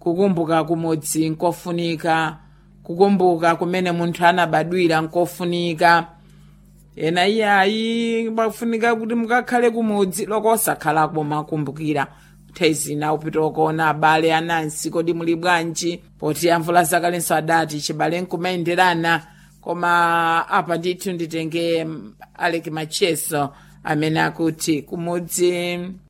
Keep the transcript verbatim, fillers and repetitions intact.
kukumbuka kumudzi nkofunika, kukumbuka kumene munthu anabadwira nkofunika. Ena iyayi bafunika kuti mukakhale kumudzi loko osakhalako makumbukira thezina upita kuona abale anansi kodi muli bwanji, poti amvula zakalenso adati chibale nkumayenderana. Koma apa ndithu nditenge Alec Macheso amene akuti kumudzi